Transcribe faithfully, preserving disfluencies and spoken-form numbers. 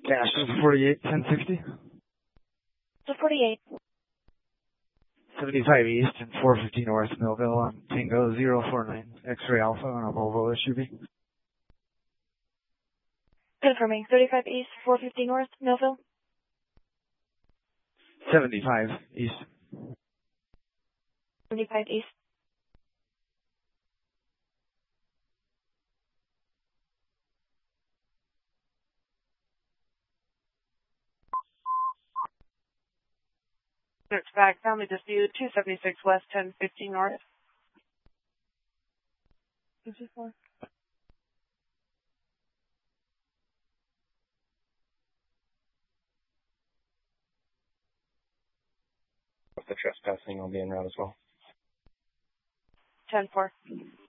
Cash is forty-eight, ten sixty. So forty-eight. seventy-five East and four fifty North Millville on Tango zero four nine X-Ray Alpha on a Volvo S U V. Confirming. thirty-five East, four fifty North Millville. seventy-five East. seventy-five East. Search back, family dispute, two seventy-six West, ten fifty North. fifty-four. With the trespassing, I'll be en route as well. ten four.